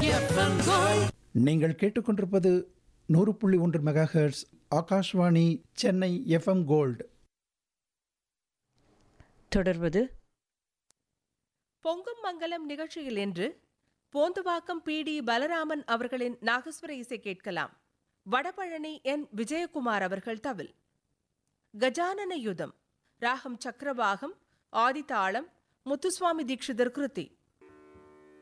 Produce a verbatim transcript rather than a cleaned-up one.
FM gold. நீங்கள் கேட்டுக்கொண்டிருப்பது நூறு புள்ளி ஒன்று mega hertz Akashvani Chennai FM gold. தொடர்வது பொங்கும் மங்கலம் நிகழ்ச்சியில் இன்று போந்துவாக்கம் பி டி பலராமன் அவர்களின் நாகஸ்வர இசை கேட்கலாம். வடபழனி என் விஜயகுமார் அவர்கள் தவில். கஜானன யுதம் ராகம் சக்கரவாகம், ஆதிதாளம், முத்துசுவாமி தீட்சிதர் கிருதி.